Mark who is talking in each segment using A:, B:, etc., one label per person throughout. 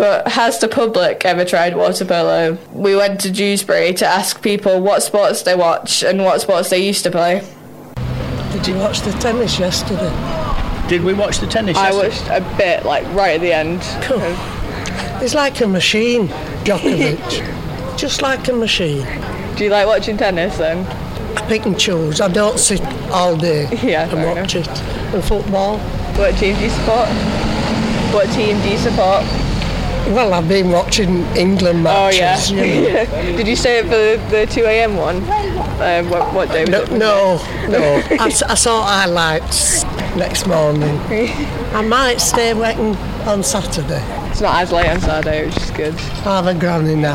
A: but has the public ever tried water polo? We went to Dewsbury to ask people what sports they watch and what sports they used to play.
B: Did you watch the tennis yesterday?
C: Did we watch the tennis yesterday?
A: I watched a bit, like right at the end.
B: Cool. It's like a machine, Djokovic. Just like a machine.
A: Do you like watching tennis then?
B: I pick and choose. I don't sit all day and watch it. And football.
A: What team do you support?
B: Well, I've been watching England matches.
A: Oh, yeah. Did you stay up for the 2 a.m. one? What day was it?
B: No. I saw highlights next morning. I might stay waiting on Saturday.
A: It's not as late on Saturday, which is good.
B: I have a granny now.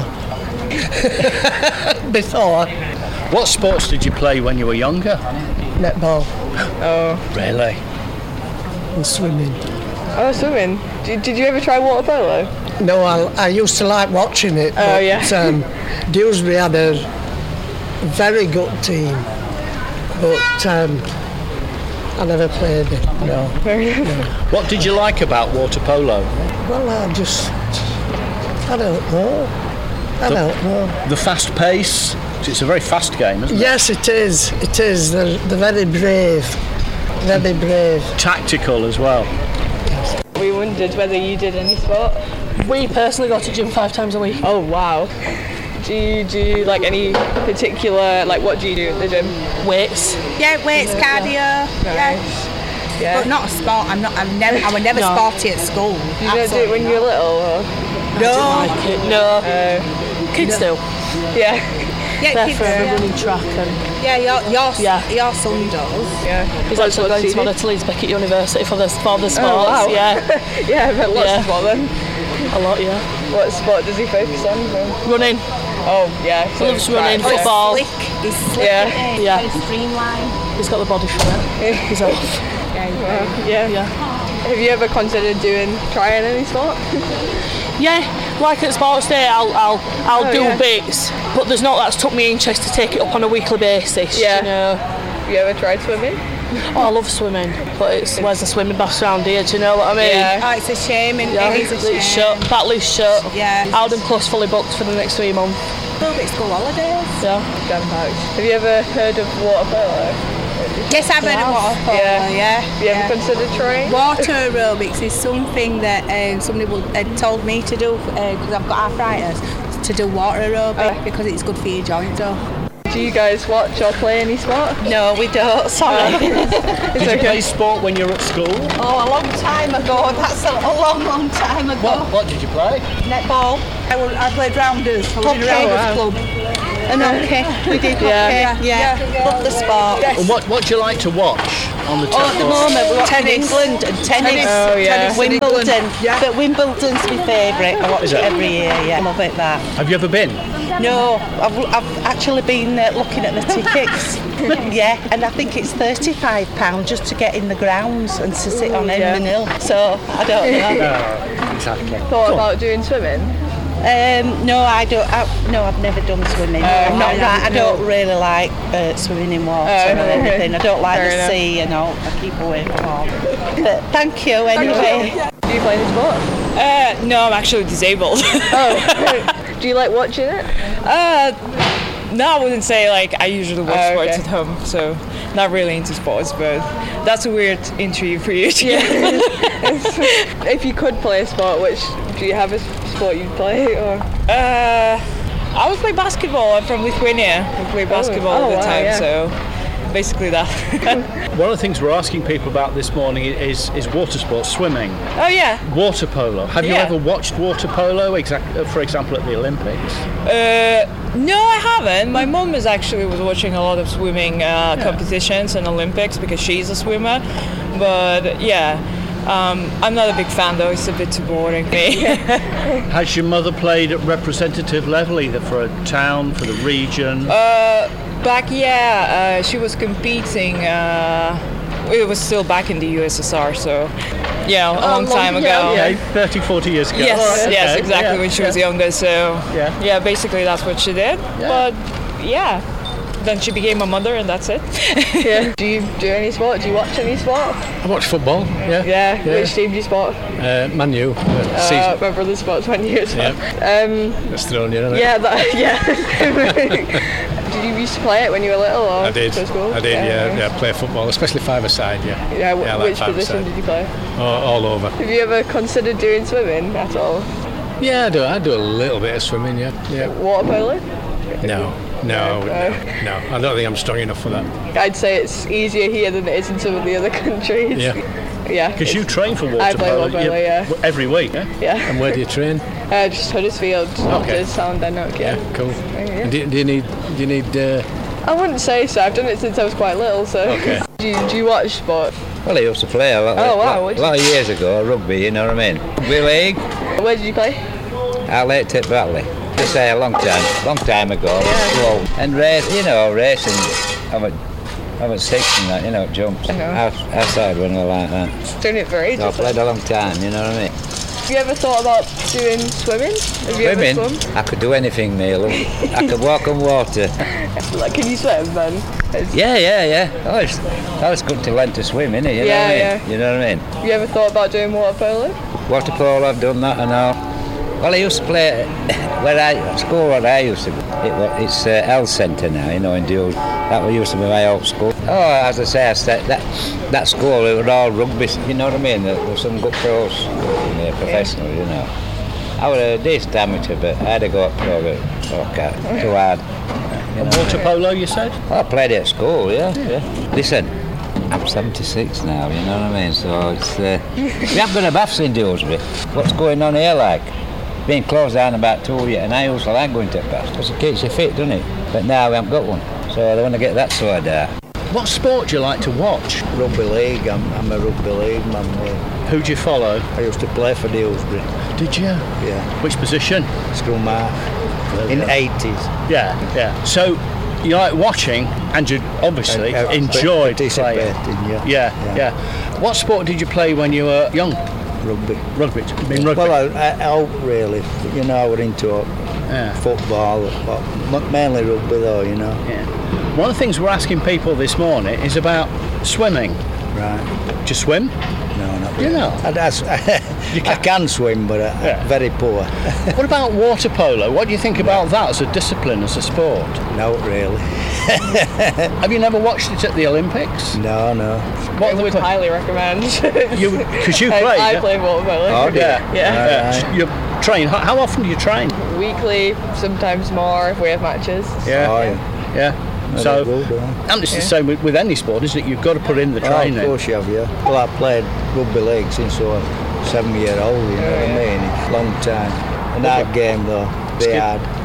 B: Before.
C: What sports did you play when you were younger?
B: Netball.
A: Oh.
C: Really?
B: And swimming.
A: Oh, swimming. Did you ever try water polo?
B: No, I used to like watching it.
A: Oh, yeah.
B: Dewsbury had a very good team, but I never played it, no.
C: What did you like about water polo?
B: Well, I don't know. I don't know.
C: The fast pace? It's a very fast game, isn't it?
B: Yes, it is. It is. They're very brave. Very brave.
C: Tactical as well.
A: We wondered whether you did any sport.
D: We personally go to gym 5 times a week.
A: Oh, wow. Do you do like any particular, like what do you do at the gym?
D: Weights.
E: Yeah, weights, cardio.
A: Nice. Yeah.
E: But not a sport. I was never sporty at school.
A: Did you do it when you were little? Or?
D: No. No. Kids do.
A: Yeah.
E: Yeah,
D: They're
E: kids
D: forever
E: do.
D: running track and
E: Your son does.
A: Yeah.
D: he's actually going to to Leeds Beckett University for the sports.
A: Oh, wow.
D: Yeah.
A: Yeah, but lots of sport then.
D: A lot, yeah.
A: What sport does he focus on?
D: Running.
A: Oh, yeah.
D: He loves running,
E: Oh,
D: football.
E: He's slick.
A: Yeah.
D: Yeah.
E: Very streamlined.
D: He's got the body for it. He's off.
A: Yeah.
D: Yeah.
A: Have you ever considered trying any sport?
D: Yeah, like at sports day, I'll do
A: yeah.
D: bits, but there's not that's took me interest to take it up on a weekly basis.
A: Yeah.
D: You know.
A: Have you ever tried swimming?
D: Oh, I love swimming, but where's the swimming baths around here? Do you know what I mean?
A: Yeah.
E: Oh, it's a shame. It is a shame.
D: It's shut. Batley's shut.
E: Yeah.
D: Alden Plus fully booked for the next 3 months.
E: It's school holidays.
D: Yeah.
A: Have you ever heard of water polo?
E: Yes, I've heard of water polo. Yeah.
A: Have you ever considered trying?
E: Water aerobics is something that somebody told me to do because I've got arthritis, to do water aerobic because it's good for your joints.
A: Do you guys watch or play any sport?
E: No, we don't. Sorry.
C: Did you play sport when you were at school?
E: Oh, a long time ago. That's a long time ago.
C: What did you play?
E: Netball. I played rounders. I was in a rounders club. And hockey. We did hockey. Yeah. Love the sport.
C: And what do you like to watch on the
E: At the moment we're watching England and tennis.
A: Oh, yeah.
E: Tennis, Wimbledon. But Wimbledon's my favourite. I watch
C: Is
E: it
C: it?
E: every year. Yeah, love it that.
C: Have you ever been?
E: No, I've actually been looking at the tickets. Yeah, and I think it's £35 just to get in the grounds and to sit on Edmund Hill. So I don't know.
C: Exactly.
A: Thought about doing swimming?
E: No, I don't. I've never done swimming. I don't really like swimming in water or anything. I don't like the sea and all. I keep away from all. But thank you anyway.
A: Do you play any sport?
F: No, I'm actually disabled.
A: Oh. Do you like watching it?
F: No, I wouldn't say like I usually watch sports
A: okay.
F: at home, so not really into sports, but that's a weird interview for you to get.
A: If you could play a sport, do you have a sport you'd play? Or?
F: I would play basketball. I'm from Lithuania. We play basketball all the time, so basically that.
C: One of the things we're asking people about this morning is water sports, swimming.
F: Oh yeah.
C: Water polo. Have you
F: Yeah.
C: ever watched water polo, for example, at the Olympics?
F: No, I haven't. My mom was watching a lot of swimming competitions and Olympics because she's a swimmer. But yeah, I'm not a big fan though. It's a bit too boring for me.
C: Has your mother played at representative level, either for a town, for the region?
F: She was competing. It was still back in the USSR, so a long time ago.
C: Okay, 30, 40 years ago.
F: Yes,
C: All right,
F: yes,
C: okay.
F: exactly, when she was younger. So
C: Yeah.
F: basically that's what she did. But yeah, then she became a mother, and that's it.
A: Yeah. Do you do any sport? Do you watch any sport?
G: I watch football, yeah.
A: Yeah. Which team do you support?
G: Man U.
A: My brother sports Man U as well.
G: That's thrown you, isn't it?
A: Yeah, Did you used to play it when you were little? Or
G: I did.
A: to school?
G: I did, yeah. Play football, especially five-a-side, yeah.
A: Yeah,
G: I like
A: which position
G: five-a-side.
A: did you play?
G: All over.
A: Have you ever considered doing swimming at all?
G: Yeah, I do a little bit of swimming, yeah.
A: Water polo?
G: No. I don't think I'm strong enough for that.
A: I'd say it's easier here than it is in some of the other countries. Yeah.
C: Because you train for water
A: I play
C: polo,
A: water polo, yeah.
C: every week, yeah?
A: Yeah.
G: And where do you train?
A: Just Huddersfield, just Sallandenock, yeah.
G: Cool. And do you need?
A: I wouldn't say so. I've done it since I was quite little, so.
G: Okay.
A: Do you watch sport?
H: Well, I used to play a lot of years ago, rugby, you know what I mean? Rugby league,
A: Where did you play?
H: out Lake Tip Valley. Just say a long time ago.
A: Yeah.
H: Well, and racing, I'm at 6 and that, you know, jumps. I started when I was like that.
A: Doing it for ages.
H: So I played a long time, you know what I mean?
A: Have you ever thought about doing swimming? Have you ever swum?
H: I could do anything, Neil. I could walk on water.
A: Like, can you swim then?
H: Yeah. That was good to learn to swim, innit? You know what I mean?
A: Yeah.
H: You know what I mean?
A: Have you ever thought about doing water polo?
H: Water polo, I've done that and all. Well, I used to play school where I used to. It's L Centre now, you know, in Dewes. That used to be my old school. Oh, as I say, that school, it was all rugby, you know what I mean? There were some good pros in there, professional, you know. I was a decent amateur, but I had to go up pro, but too hard.
C: Water polo, you said?
H: I played it at school, yeah. Listen, I'm 76 now, you know what I mean? So it's we haven't got a baths in Dewsbury. What's going on here, like? Being closed down about 2 years, and I used to like going to the baths because it keeps you fit, doesn't it? But now we haven't got one, so they want to get that sorted out.
C: What sport do you like to watch?
I: Rugby league, I'm a rugby league man.
C: Who do you follow?
I: I used to play for Dewsbury.
C: Did you?
I: Yeah.
C: Which position?
I: Scrum half. In 80s.
C: Yeah. So you like watching, and you obviously enjoyed playing. Yeah. What sport did you play when you were young?
I: Rugby.
C: Rugby.
I: Well, I out really. You know, I was into football, but mainly rugby though, you know.
C: Yeah. One of the things we're asking people this morning is about swimming.
I: Right.
C: Do you swim?
I: No, not really.
C: You know?
I: I can swim, but I'm very poor.
C: What about water polo? What do you think about that as a discipline, as a sport?
I: No, really.
C: Have you never watched it at the Olympics?
I: No.
A: I would highly recommend.
C: Because you play.
A: I play water polo.
I: Oh,
C: Yeah. You train. How often do you train?
A: Weekly, sometimes more if we have matches.
C: Yeah.
I: Oh, yeah.
C: Yeah. So, and it's the same with any sport, isn't it? You've got to put in the training.
I: Of course you have, yeah. Well, I played rugby league since I was 7 years old, you know what I mean? It's a long time. And that game though, they had.